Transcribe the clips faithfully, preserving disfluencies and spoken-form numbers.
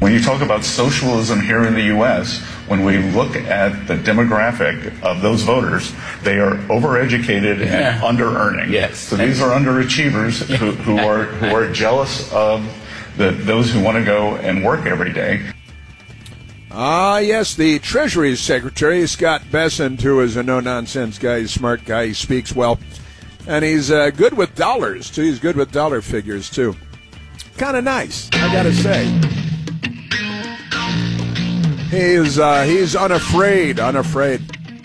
When you talk about socialism here in the U S, when we look at the demographic of those voters, they are overeducated yeah. and under-earning. Yes. So these are underachievers who, who are who are jealous of the, those who want to go and work every day. Ah, yes, the Treasury Secretary, Scott Bessent, who is a no-nonsense guy, he's a smart guy, he speaks well, and he's uh, good with dollars, too. He's good with dollar figures, too. Kind of nice, I gotta say. He's, uh, he's unafraid, unafraid.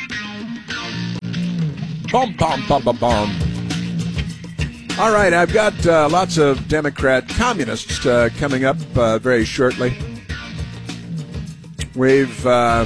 Bum, bum, bum, bum, bum. All right, I've got uh, lots of Democrat communists uh, coming up uh, very shortly. We've uh,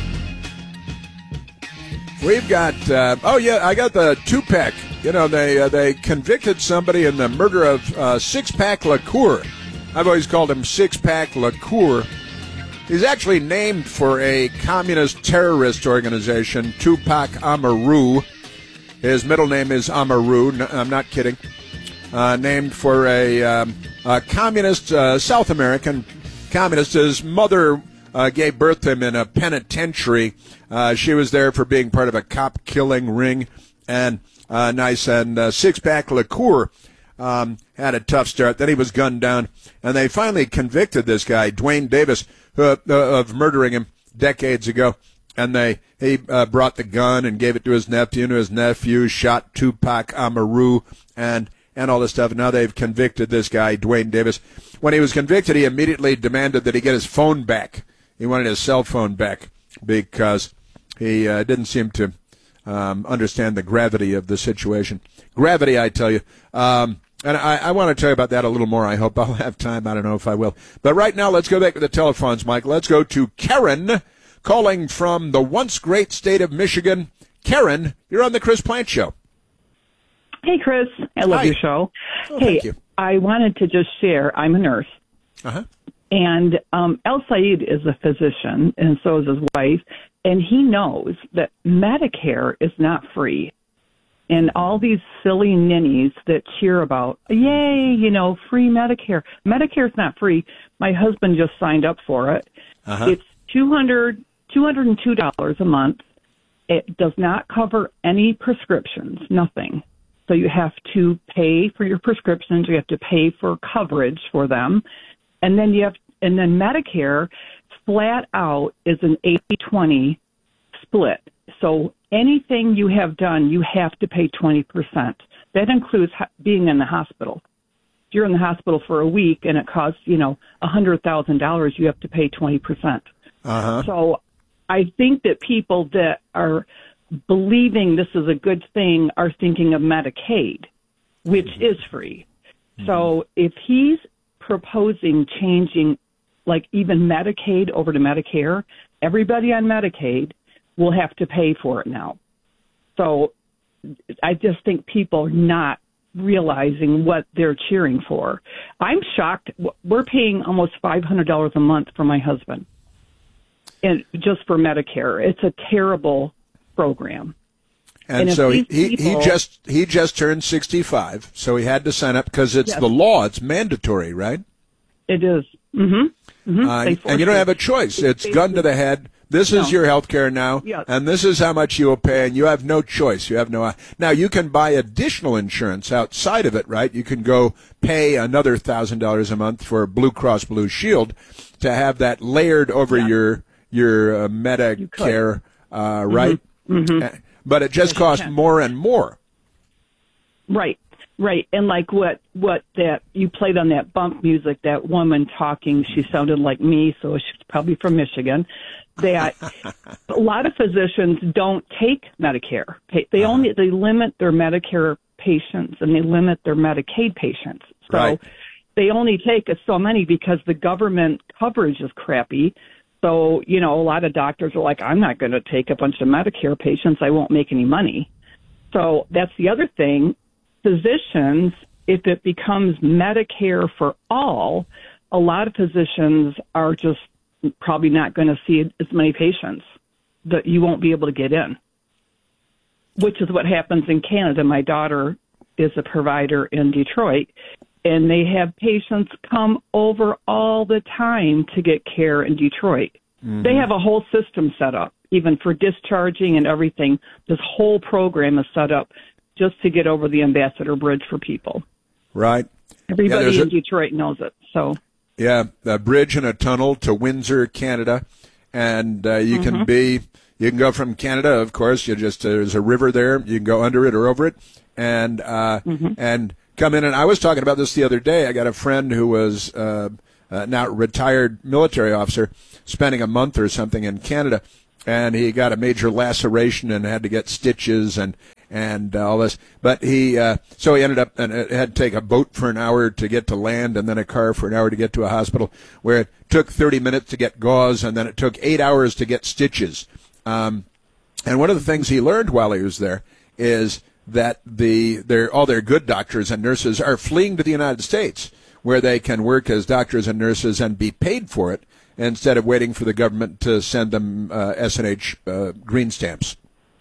we've got uh, oh yeah, I got the two-pack. You know, they uh, they convicted somebody in the murder of uh, Six-Pack Lacour. I've always called him Six-Pack Lacour. He's actually named for a communist terrorist organization, Tupac Amaru. His middle name is Amaru. No, I'm not kidding. Uh, named for a, um, a communist uh, South American communist. His mother Uh, gave birth to him in a penitentiary. Uh, she was there for being part of a cop-killing ring. And uh, nice. And uh, Six-Pack Lacour um, had a tough start. Then he was gunned down. And they finally convicted this guy, Dwayne Davis, uh, uh, of murdering him decades ago. And they he uh, brought the gun and gave it to his nephew, and his nephew shot Tupac Amaru and and all this stuff. And now they've convicted this guy, Dwayne Davis. When he was convicted, he immediately demanded that he get his phone back. He wanted his cell phone back because he uh, didn't seem to um, understand the gravity of the situation. Gravity, I tell you. Um, and I, I want to tell you about that a little more. I hope I'll have time. I don't know if I will. But right now, let's go back to the telephones, Mike. Let's go to Karen, calling from the once great state of Michigan. Karen, you're on the Chris Plante Show. Hey, Chris. I love Hi. your show. Oh, hey, thank you. I wanted to just share. I'm a nurse. Uh-huh. And um, El Said is a physician, and so is his wife, and he knows that Medicare is not free. And all these silly ninnies that cheer about, yay, you know, free Medicare. Medicare's not free. My husband just signed up for it. Uh-huh. It's two hundred dollars, two hundred two dollars a month. It does not cover any prescriptions, nothing. So you have to pay for your prescriptions. You have to pay for coverage for them. And then you have, and then Medicare flat out is an eighty twenty split. So anything you have done, you have to pay twenty percent. That includes being in the hospital. If you're in the hospital for a week and it costs, you know, one hundred thousand dollars, you have to pay twenty percent. Uh-huh. So I think that people that are believing this is a good thing are thinking of Medicaid, which mm-hmm. is free. Mm-hmm. So if he's proposing changing like even Medicaid over to Medicare, everybody on Medicaid will have to pay for it now. So I just think people are not realizing what they're cheering for. I'm shocked. We're paying almost five hundred dollars a month for my husband, and just for Medicare. It's a terrible program. And, and so he, people, he just he just turned sixty-five, so he had to sign up because it's yes. the law. It's mandatory, right? It is. Mm-hmm. Mm-hmm. Uh, and you don't have a choice. It's gun to the head. This no. is your health care now, yes. and this is how much you will pay, and you have no choice. You have no. Now, you can buy additional insurance outside of it, right? You can go pay another one thousand dollars a month for Blue Cross Blue Shield to have that layered over yeah. your your uh, Medicare, uh, right? Mm-hmm. Mm-hmm. But it just costs more and more. Right, right. And like what, what that you played on that bump music, that woman talking, she sounded like me, so she's probably from Michigan. That a lot of physicians don't take Medicare. They only they limit their Medicare patients and they limit their Medicaid patients. So right. they only take so many because the government coverage is crappy. So, you know, a lot of doctors are like, I'm not going to take a bunch of Medicare patients. I won't make any money. So that's the other thing. Physicians, if it becomes Medicare for all, a lot of physicians are just probably not going to see as many patients that you won't be able to get in, which is what happens in Canada. My daughter is a provider in Detroit, and they have patients come over all the time to get care in Detroit. Mm-hmm. They have a whole system set up, even for discharging and everything. This whole program is set up just to get over the Ambassador Bridge for people. Right. Everybody yeah, in a, Detroit knows it. So. Yeah, a bridge and a tunnel to Windsor, Canada, and uh, you mm-hmm. can be you can go from Canada. Of course, you just uh, there's a river there. You can go under it or over it, and uh, mm-hmm. and come in. And I was talking about this the other day. I got a friend who was uh, uh, now retired military officer, spending a month or something in Canada, and he got a major laceration and had to get stitches and. and uh, all this. But he, uh, so he ended up and uh, had to take a boat for an hour to get to land and then a car for an hour to get to a hospital, where it took thirty minutes to get gauze and then it took eight hours to get stitches. Um, and one of the things he learned while he was there is that the their all their good doctors and nurses are fleeing to the United States, where they can work as doctors and nurses and be paid for it instead of waiting for the government to send them uh, S and H uh, green stamps.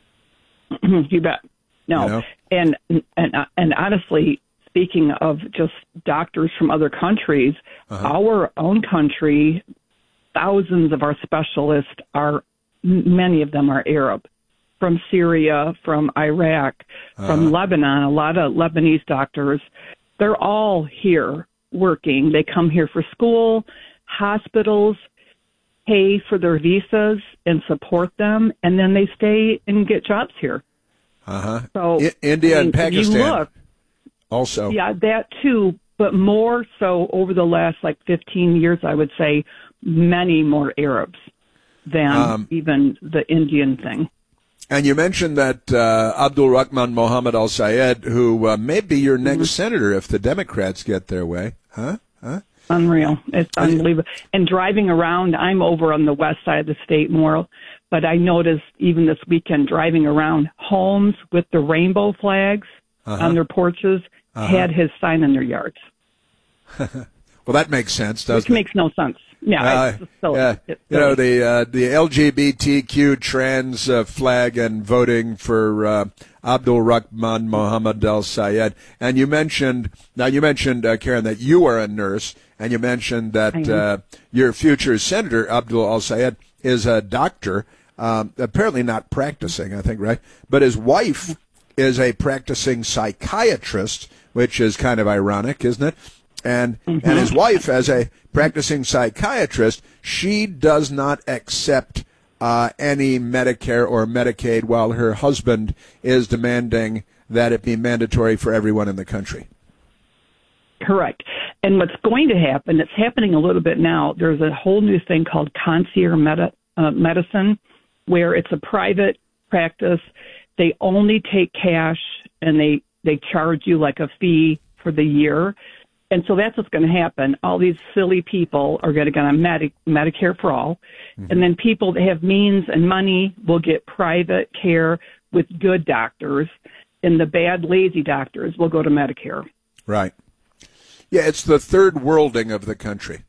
You bet. No, you know? and and and honestly, speaking of just doctors from other countries, uh-huh. our own country, thousands of our specialists are, many of them are Arab, from Syria, from Iraq, uh-huh. from Lebanon. A lot of Lebanese doctors, they're all here working. They come here for school, hospitals, pay for their visas and support them, and then they stay and get jobs here. Uh-huh. So, I- India I mean, and Pakistan you look, also. Yeah, that too, but more so over the last like fifteen years, I would say many more Arabs than um, even the Indian thing. And you mentioned that uh, Abdul Rahman Mohammed Al Sayed, who uh, may be your next mm-hmm. senator if the Democrats get their way. Huh? Huh? Unreal. It's unbelievable. And driving around, I'm over on the west side of the state more, but I noticed even this weekend driving around, homes with the rainbow flags uh-huh. on their porches uh-huh. had his sign in their yards. Well, that makes sense, doesn't Which it? makes no sense. Yeah, uh, it's so, yeah. It's you know, the uh, the L G B T Q trans uh, flag and voting for uh, Abdul Rahman Mohammed Al Sayed. And you mentioned, now you mentioned, uh, Karen, that you are a nurse, and you mentioned that uh, your future senator, Abdul Al Sayed, is a doctor, um, apparently not practicing, I think, right? But his wife is a practicing psychiatrist, which is kind of ironic, isn't it? And mm-hmm. and his wife, as a practicing psychiatrist, she does not accept uh, any Medicare or Medicaid, while her husband is demanding that it be mandatory for everyone in the country. Correct. And what's going to happen, it's happening a little bit now, there's a whole new thing called concierge med- uh, medicine, where it's a private practice. They only take cash, and they, they charge you like a fee for the year. And so that's what's going to happen. All these silly people are going to get on Medi- Medicare for all. Mm-hmm. And then people that have means and money will get private care with good doctors. And the bad, lazy doctors will go to Medicare. Right. Yeah, it's the third worlding of the country.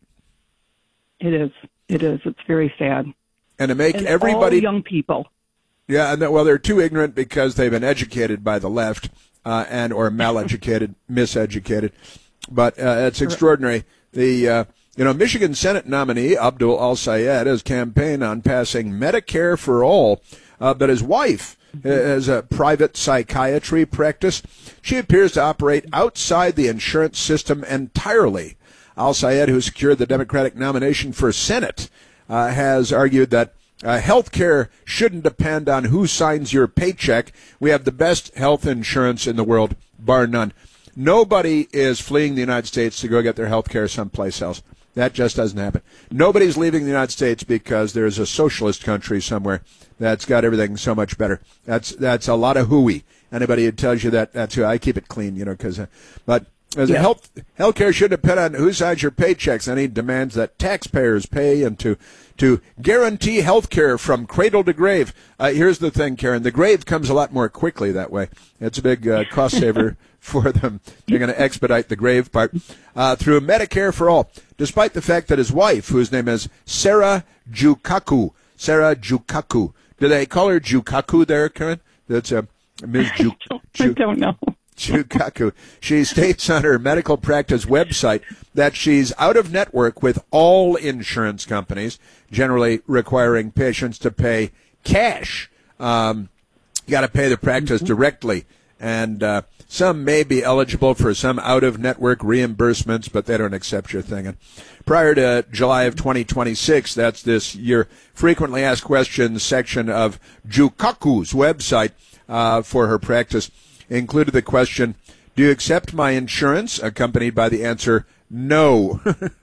It is. It is. It's very sad. And to make and everybody... all young people. Yeah, and well, they're too ignorant because they've been educated by the left uh, and or maleducated, miseducated. But uh, it's extraordinary. The uh, you know Michigan Senate nominee Abdul Al Sayed has campaigned on passing Medicare for all, uh, but his wife has a private psychiatry practice. She appears to operate outside the insurance system entirely. Al Sayed, who secured the Democratic nomination for Senate, uh, has argued that uh, health care shouldn't depend on who signs your paycheck. We have the best health insurance in the world, bar none. Nobody is fleeing the United States to go get their health care someplace else. That just doesn't happen. Nobody's leaving the United States because there's a socialist country somewhere that's got everything so much better. That's that's a lot of hooey. Anybody who tells you that, that's who. I keep it clean, you know, because, uh, but as yeah. a health health care should depend on who signs your paychecks, and he demands that taxpayers pay and to to guarantee health care from cradle to grave. Uh, here's the thing, Karen. The grave comes a lot more quickly that way. It's a big uh, cost saver for them. They're going to expedite the grave part uh, through Medicare for all, despite the fact that his wife, whose name is Sarah Jukaku, Sarah Jukaku. Do they call her Jukaku there, Karen? That's uh, Miz Juk. I don't know. Jukaku. She states on her medical practice website that she's out of network with all insurance companies, generally requiring patients to pay cash. Um, you got to pay the practice directly. And uh, some may be eligible for some out-of-network reimbursements, but they don't accept your thing. And prior to July of twenty twenty-six, that's this year, frequently asked questions section of Jukaku's website uh, for her practice included the question, do you accept my insurance? Accompanied by the answer, no.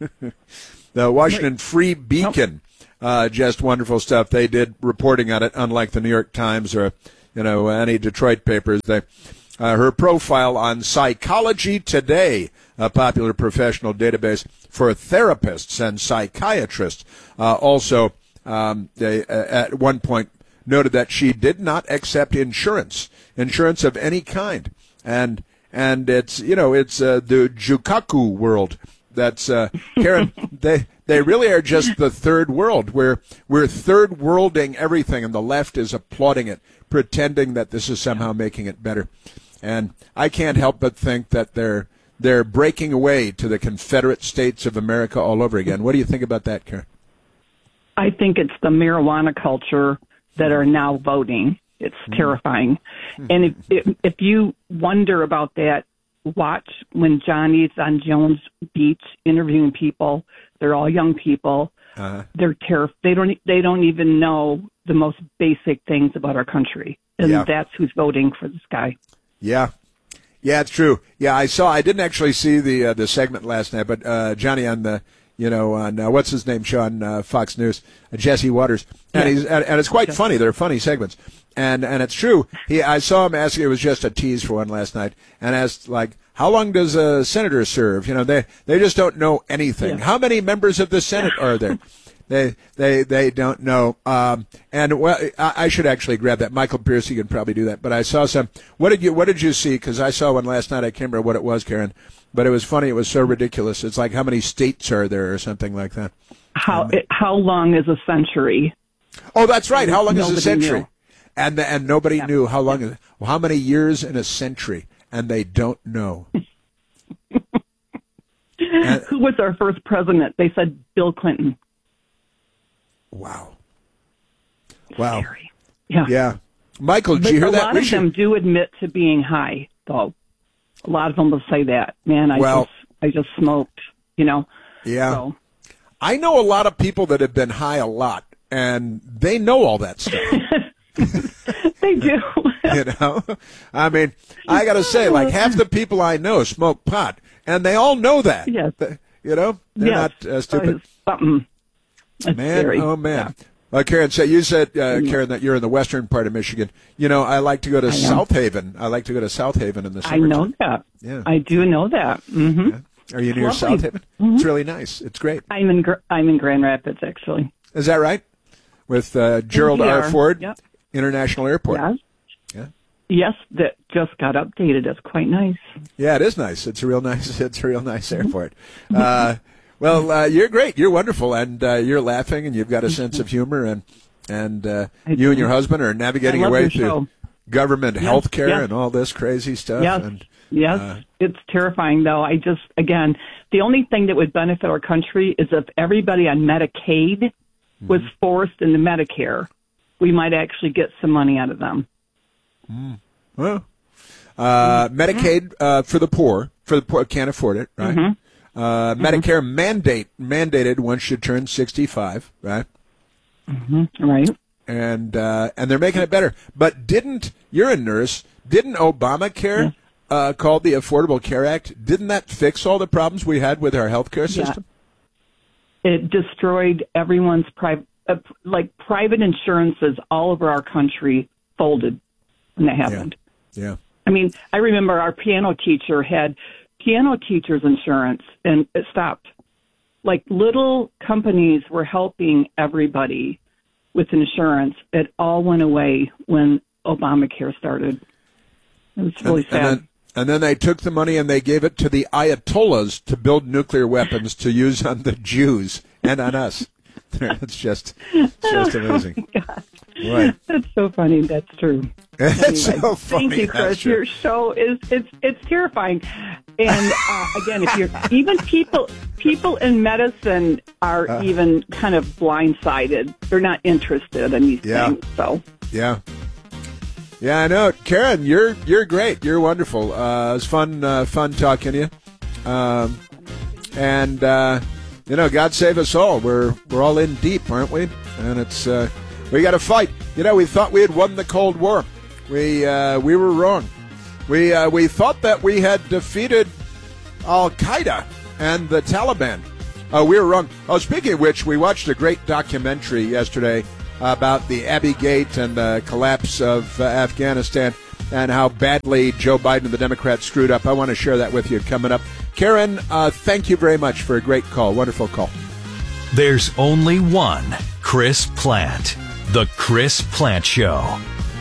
The Washington Free Beacon, uh, just wonderful stuff. They did reporting on it, unlike the New York Times or, you know, any Detroit papers. They, uh, her profile on Psychology Today, a popular professional database for therapists and psychiatrists, uh, also um, they, uh, at one point noted that she did not accept insurance, insurance of any kind, and and it's you know it's uh, the Jukaku world. That's uh, Karen. they they really are just the third world. We're we're third worlding everything, and the left is applauding it, pretending that this is somehow making it better. And I can't help but think that they're they're breaking away to the Confederate States of America all over again. What do you think about that, Karen? I think it's the marijuana culture that are now voting. It's mm. terrifying. Mm. And if, if if you wonder about that, watch when Johnny's on Jones Beach interviewing people. They're all young people. Uh-huh. They're terrified. They don't. They don't even know the most basic things about our country, and yeah. that's who's voting for this guy. Yeah, yeah, it's true. Yeah, I saw. I didn't actually see the uh, the segment last night, but uh, Johnny on the. You know, on uh, what's his name, Sean, uh, Fox News, uh, Jesse Waters, and yeah. he's and, and it's quite funny. They're funny segments, and and it's true. He, I saw him asking. It was just a tease for one last night, and asked like, how long does a senator serve? You know, they they just don't know anything. Yeah. How many members of the Senate are there? They they they don't know. Um, and well, I, I should actually grab that. Michael Pierce, you can probably do that. But I saw some. What did you What did you see? Because I saw one last night. I can't remember what it was, Karen. But it was funny. It was so ridiculous. It's like how many states are there, or something like that. How um, it, how long is a century? Oh, that's right. How long nobody is a century? Knew. And the, and nobody yeah. knew how long. Is, well, how many years in a century? And they don't know. and, Who was our first president? They said Bill Clinton. Wow. Wow. Scary. Yeah. Yeah. Michael, did but you hear a that? lot We of should... them do admit to being high, though. A lot of them will say that. Man, I well, just I just smoked, you know. Yeah. So. I know a lot of people that have been high a lot, and they know all that stuff. They do. You know? I mean, I got to say, like, half the people I know smoke pot, and they all know that. Yes. You know? They're yes. not uh, stupid. Uh, something. That's man, scary. oh, man. Yeah. Well, Karen, so you said, uh, Karen, that you're in the western part of Michigan. You know, I like to go to South Haven. I like to go to South Haven in the summer. I know that. Yeah. I do know that. Mm-hmm. Yeah. Are you near Lovely. South Haven? Mm-hmm. It's really nice. It's great. I'm in I'm in Grand Rapids, actually. Is that right? With uh, Gerald R. Ford yep. International Airport. Yes. Yeah. Yes, that just got updated. It's quite nice. Yeah, it is nice. It's a real nice. It's a real nice airport. Uh, well, uh, you're great. You're wonderful, and uh, you're laughing, and you've got a sense of humor, and and uh, you and your husband are navigating your way through show. government yes, health care yes. and all this crazy stuff. Yes, and, yes. Uh, it's terrifying, though. I just, again, the only thing that would benefit our country is if everybody on Medicaid mm-hmm. was forced into Medicare. We might actually get some money out of them. Mm. Well, uh, mm-hmm. Medicaid uh, for the poor, for the poor can't afford it, right? Mm-hmm. Uh, mm-hmm. Medicare mandate mandated once you turn sixty-five, right? Mm-hmm. Right. And uh, and they're making it better. But didn't you're a nurse? Didn't Obamacare, yeah. uh, called the Affordable Care Act, didn't that fix all the problems we had with our healthcare system? Yeah. It destroyed everyone's private, uh, like private insurances all over our country folded when that happened. Yeah. yeah. I mean, I remember our piano teacher had piano teacher's insurance, and it stopped. Like little companies were helping everybody with insurance. It all went away when Obamacare started. It was really and, sad. And then, and then they took the money and they gave it to the Ayatollahs to build nuclear weapons to use on the Jews and on us. It's just, it's just amazing. Oh, God. Right. That's so funny. That's true. It's Anyway, so funny. Thank you, That's Chris. true. Your show is it's it's terrifying. And uh, again, if you're even people people in medicine are Uh. even kind of blindsided. They're not interested in these Yeah. things. So Yeah. Yeah, I know. Karen, you're you're great. You're wonderful. Uh, it was fun uh, fun talking to you. Um, and uh, you know, God save us all. We're we're all in deep, aren't we? And it's uh, we got to fight. You know, we thought we had won the Cold War. We uh, we were wrong. We uh, we thought that we had defeated Al Qaeda and the Taliban. Uh, we were wrong. Oh, speaking of which, we watched a great documentary yesterday about the Abbey Gate and the collapse of uh, Afghanistan and how badly Joe Biden and the Democrats screwed up. I want to share that with you coming up. Karen, uh, thank you very much for a great call. Wonderful call. There's only one Chris Plant. The Chris Plant Show.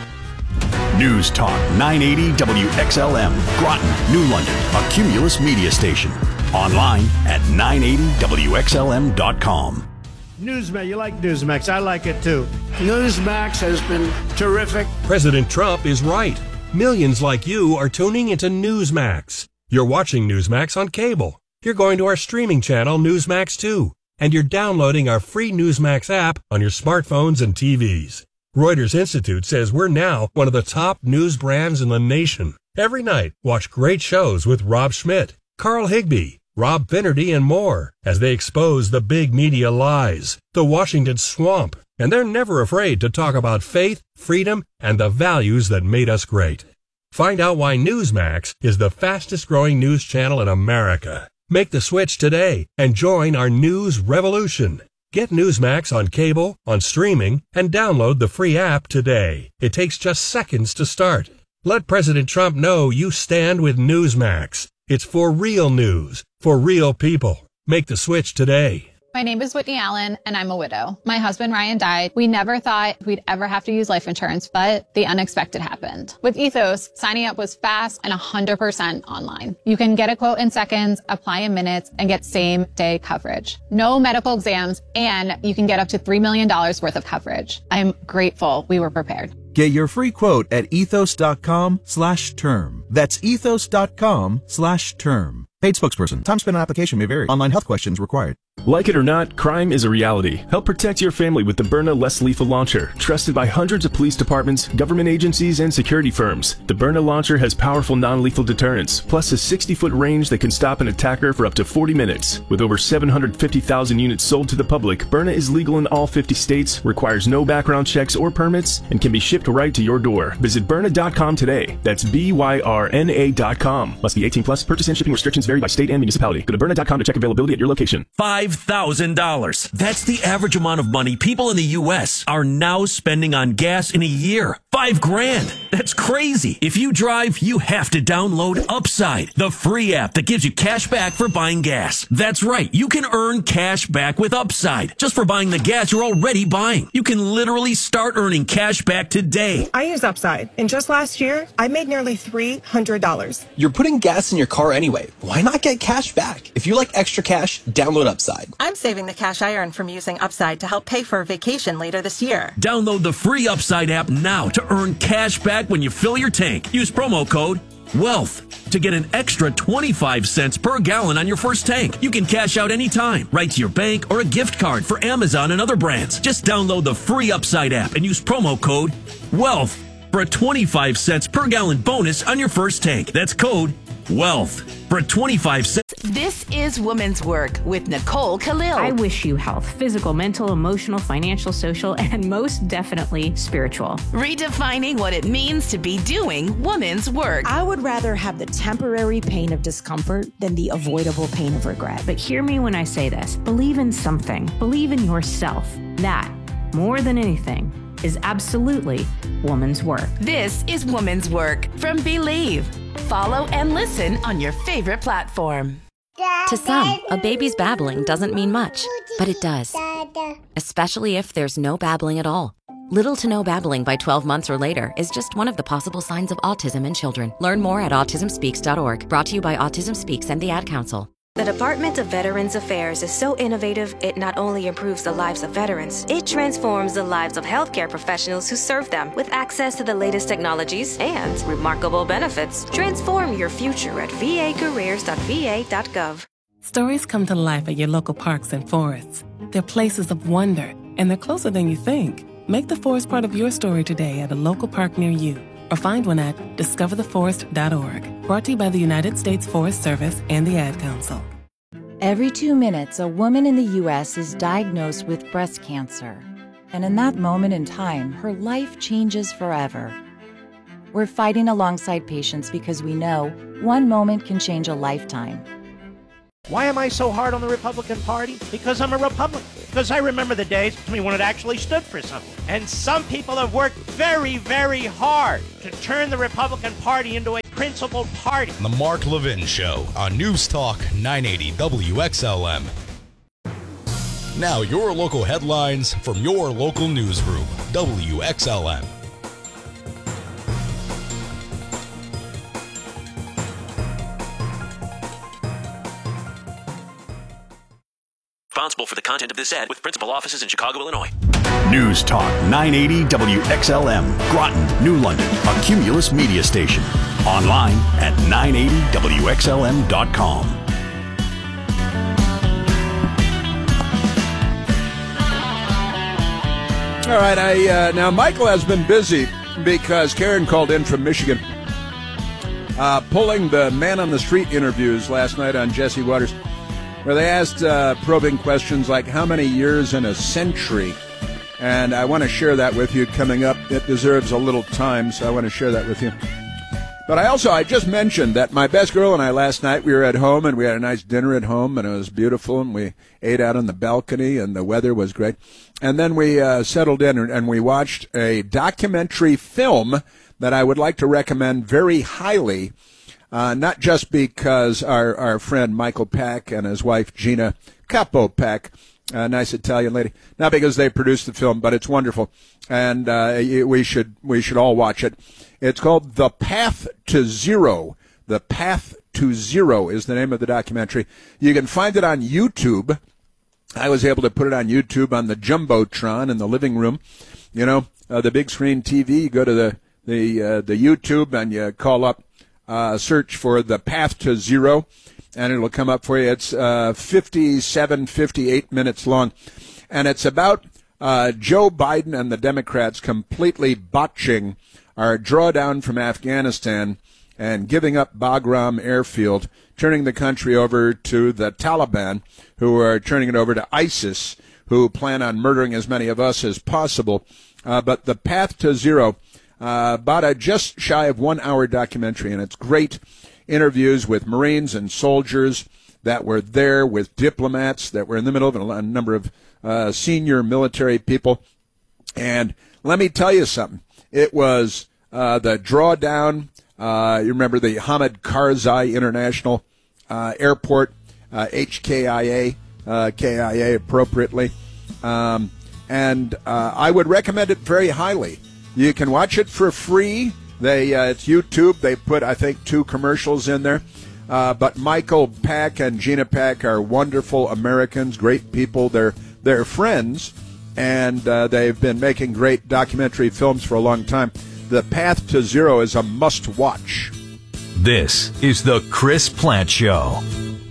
News Talk nine eighty W X L M, Groton, New London, a Cumulus media station. Online at nine eighty W X L M dot com. Newsmax, you like Newsmax. I like it too. Newsmax has been terrific. President Trump is right. Millions like you are tuning into Newsmax. You're watching Newsmax on cable. You're going to our streaming channel, Newsmax two. And you're downloading our free Newsmax app on your smartphones and T Vs. Reuters Institute says we're now one of the top news brands in the nation. Every night, watch great shows with Rob Schmidt, Carl Higbie, Rob Finnerty, and more as they expose the big media lies, the Washington swamp, and they're never afraid to talk about faith, freedom, and the values that made us great. Find out why Newsmax is the fastest growing news channel in America. Make the switch today and join our news revolution. Get Newsmax on cable, on streaming, and download the free app today. It takes just seconds to start. Let President Trump know you stand with Newsmax. It's for real news, for real people. Make the switch today. My name is Whitney Allen, and I'm a widow. My husband, Ryan, died. We never thought we'd ever have to use life insurance, but the unexpected happened. With Ethos, signing up was fast and one hundred percent online. You can get a quote in seconds, apply in minutes, and get same-day coverage. No medical exams, and you can get up to three million dollars worth of coverage. I'm grateful we were prepared. Get your free quote at ethos.com slash term. That's ethos.com slash term. Paid spokesperson. Time spent on application may vary. Online health questions required. Like it or not, crime is a reality. Help protect your family with the Byrna Less Lethal Launcher. Trusted by hundreds of police departments, government agencies, and security firms. The Byrna Launcher has powerful non-lethal deterrence, plus a sixty-foot range that can stop an attacker for up to forty minutes. With over seven hundred fifty thousand units sold to the public, Byrna is legal in all fifty states, requires no background checks or permits, and can be shipped right to your door. Visit Byrna dot com today. That's B Y R N A dot com. Must be eighteen plus. Purchase and shipping restrictions vary by state and municipality. Go to Byrna dot com to check availability at your location. five thousand dollars. That's the average amount of money people in the U S are now spending on gas in a year. Five grand. That's crazy. If you drive, you have to download Upside, the free app that gives you cash back for buying gas. That's right. You can earn cash back with Upside just for buying the gas you're already buying. You can literally start earning cash back today. I use Upside, and just last year, I made nearly three hundred dollars. You're putting gas in your car anyway. Why not get cash back? If you like extra cash, download Upside. I'm saving the cash I earn from using Upside to help pay for a vacation later this year. Download the free Upside app now to earn cash back when you fill your tank. Use promo code WEALTH to get an extra twenty-five cents per gallon on your first tank. You can cash out anytime, right to your bank or a gift card for Amazon and other brands. Just download the free Upside app and use promo code WEALTH for a twenty-five cents per gallon bonus on your first tank. That's code WEALTH for a twenty-five cents. This is Women's Work with Nicole Khalil. I wish you health, physical, mental, emotional, financial, social, and most definitely spiritual. Redefining what it means to be doing women's work. I would rather have the temporary pain of discomfort than the avoidable pain of regret. But hear me when I say this. Believe in something. Believe in yourself. That, more than anything, is absolutely woman's work. This is Woman's Work from Believe. Follow and listen on your favorite platform. To some, a baby's babbling doesn't mean much, but it does. Especially if there's no babbling at all. Little to no babbling by twelve months or later is just one of the possible signs of autism in children. Learn more at autism speaks dot org. Brought to you by Autism Speaks and the Ad Council. The Department of Veterans Affairs is so innovative, it not only improves the lives of veterans, it transforms the lives of healthcare professionals who serve them with access to the latest technologies and remarkable benefits. Transform your future at v a careers dot v a dot gov. Stories come to life at your local parks and forests. They're places of wonder, and they're closer than you think. Make the forest part of your story today at a local park near you, or find one at discover the forest dot org. Brought to you by the United States Forest Service and the Ad Council. Every two minutes, a woman in the U S is diagnosed with breast cancer. And in that moment in time, her life changes forever. We're fighting alongside patients because we know one moment can change a lifetime. Why am I so hard on the Republican Party? Because I'm a Republican. Because I remember the days when it actually stood for something. And some people have worked very, very hard to turn the Republican Party into a principled party. The Mark Levin Show on News Talk nine eighty W X L M. Now your local headlines from your local newsroom, W X L M. Responsible for the content of this ad with principal offices in Chicago, Illinois. News Talk nine eighty W X L M, Groton, New London, a Cumulus media station. Online at nine eighty W X L M dot com. All right, I uh, now Michael has been busy because Karen called in from Michigan, uh, pulling the man on the street interviews last night on Jesse Waters, where they asked uh, probing questions like how many years in a century. And I want to share that with you coming up. It deserves a little time, so I want to share that with you. But I also, I just mentioned that my best girl and I last night, we were at home and we had a nice dinner at home and it was beautiful and we ate out on the balcony and the weather was great. And then we uh, settled in and we watched a documentary film that I would like to recommend very highly. Uh, not just because our, our friend Michael Pack and his wife Gina Capo Pack, a nice Italian lady, not because they produced the film, but it's wonderful, and uh, we should we should all watch it. It's called The Path to Zero. The Path to Zero is the name of the documentary. You can find it on YouTube. I was able to put it on YouTube on the Jumbotron in the living room. You know, uh, the big screen T V. You go to the the uh, the YouTube and you call up. Uh, search for The Path to Zero, and it'll come up for you. It's uh, fifty-seven, fifty-eight minutes long, and it's about uh, Joe Biden and the Democrats completely botching our drawdown from Afghanistan and giving up Bagram Airfield, turning the country over to the Taliban, who are turning it over to ISIS, who plan on murdering as many of us as possible. Uh, but The Path to Zero, Uh, about a just shy of one hour documentary, and it's great interviews with Marines and soldiers that were there, with diplomats that were in the middle of it, a number of uh, senior military people. And let me tell you something. It was uh, the drawdown. Uh, you remember the Hamid Karzai International uh, Airport, uh, H K I A, uh, K I A appropriately. Um, and uh, I would recommend it very highly. You can watch it for free. They uh, it's YouTube. They put, I think, two commercials in there. Uh, but Michael Pack and Gina Pack are wonderful Americans, great people. They're they're friends, and uh, they've been making great documentary films for a long time. The Path to Zero is a must-watch. This is the Chris Plant Show.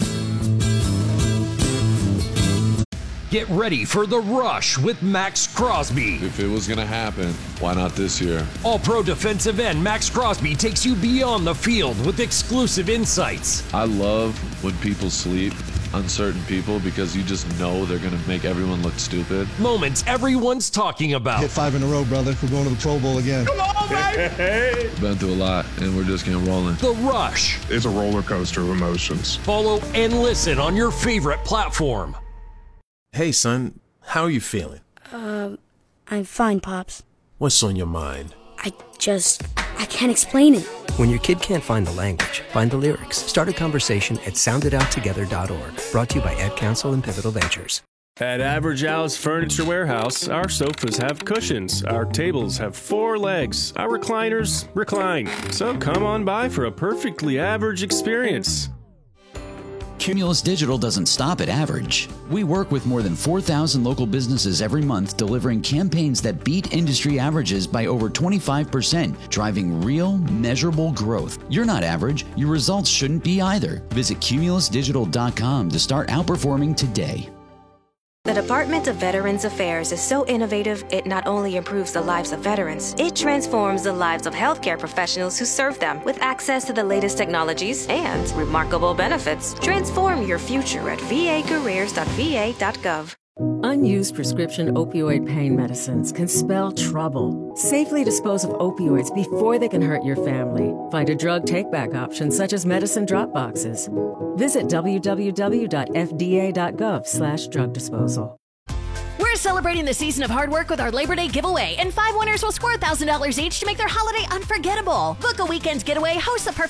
Get ready for The Rush with Max Crosby. If it was going to happen, why not this year? All-pro defensive end Max Crosby takes you beyond the field with exclusive insights. I love when people sleep on certain people because you just know they're going to make everyone look stupid. Moments everyone's talking about. Hit five in a row, brother. We're going to the Pro Bowl again. Come on, baby! Been through a lot, and we're just getting rolling. The Rush. It's a roller coaster of emotions. Follow and listen on your favorite platform. Hey, son, how are you feeling? Uh, I'm fine, Pops. What's on your mind? I just, I can't explain it. When your kid can't find the language, find the lyrics. Start a conversation at sound it out together dot org. Brought to you by Ad Council and Pivotal Ventures. At Average Al's Furniture Warehouse, our sofas have cushions, our tables have four legs, our recliners recline. So come on by for a perfectly average experience. Cumulus Digital doesn't stop at average. We work with more than four thousand local businesses every month, delivering campaigns that beat industry averages by over twenty-five percent, driving real, measurable growth. You're not average. Your results shouldn't be either. Visit cumulus digital dot com to start outperforming today. The Department of Veterans Affairs is so innovative, it not only improves the lives of veterans, it transforms the lives of healthcare professionals who serve them with access to the latest technologies and remarkable benefits. Transform your future at v a careers dot v a dot gov. Unused prescription opioid pain medicines can spell trouble. Safely dispose of opioids before they can hurt your family. Find a drug take-back option such as medicine drop boxes. Visit w w w dot f d a dot gov slash drug disposal. We're celebrating the season of hard work with our Labor Day giveaway, and five winners will score one thousand dollars each to make their holiday unforgettable. Book a weekend getaway, host a perfect